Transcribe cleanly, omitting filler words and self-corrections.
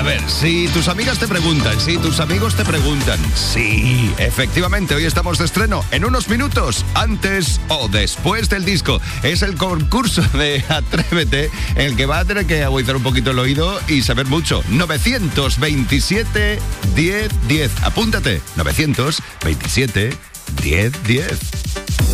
A ver, si tus amigas te preguntan, si tus amigos te preguntan, sí, efectivamente, hoy estamos de estreno en unos minutos, antes o después del disco. Es el concurso de Atrévete, en el que va a tener que agudizar un poquito el oído y saber mucho. 927 10 10. Apúntate, 927 10 10.